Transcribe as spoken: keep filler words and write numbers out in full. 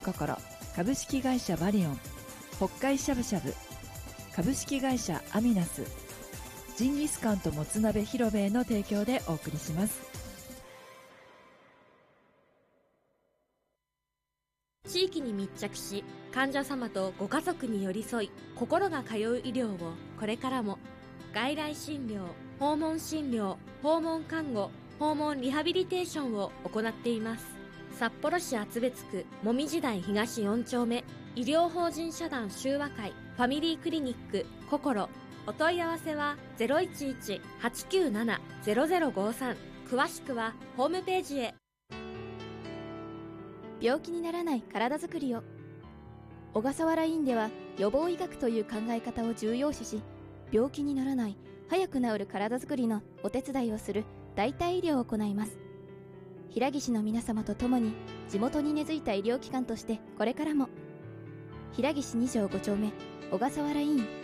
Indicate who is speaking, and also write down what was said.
Speaker 1: 心株式会社バリオン、北海しゃぶしゃぶ株式会社アミナス、ジンギスカンともつ鍋広兵衛の提供でお送りします。
Speaker 2: 地域に密着し、患者様とご家族に寄り添い、心が通う医療をこれからも。外来診療、訪問診療、訪問看護、訪問リハビリテーションを行っています。札幌市厚別区もみじ台東よん丁目、医療法人社団修和会ファミリークリニック心。お問い合わせは ゼロイチイチ はちきゅうなな ゼロゼロごさん。詳しくはホームページへ。
Speaker 3: 病気にならない体づくりを。小笠原院では予防医学という考え方を重要視し、病気にならない早く治る体づくりのお手伝いをする代替医療を行います。平岸の皆様と共に地元に根付いた医療機関としてこれからも。平岸に条ご丁目小笠原医院。